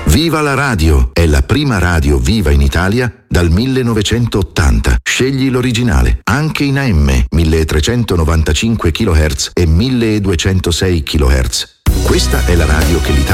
Viva la radio! È la prima radio viva in Italia dal 1980. Scegli l'originale, anche in AM, 1395 kHz e 1206 kHz. Questa è la radio che l'Italia